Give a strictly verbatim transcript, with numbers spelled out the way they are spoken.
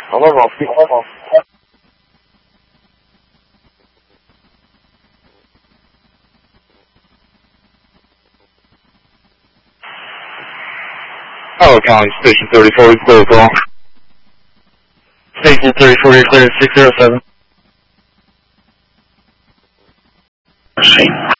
Hello, Ralphie. Hello. Hello, County Station thirty-four, we clear call. Station thirty-four, you're clear six zero seven. Machine.